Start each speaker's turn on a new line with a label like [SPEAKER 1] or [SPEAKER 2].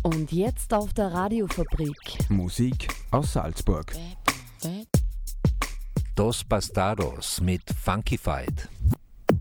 [SPEAKER 1] Und jetzt auf der Radiofabrik.
[SPEAKER 2] Musik aus Salzburg.
[SPEAKER 3] Dos Bastardos mit Funkified.